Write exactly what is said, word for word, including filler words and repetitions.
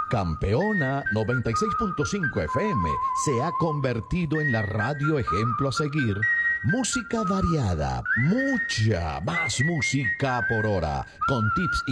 Campeona noventa y seis punto cinco F M se ha convertido en la radio ejemplo a seguir. Música variada, mucha más música por hora, con tips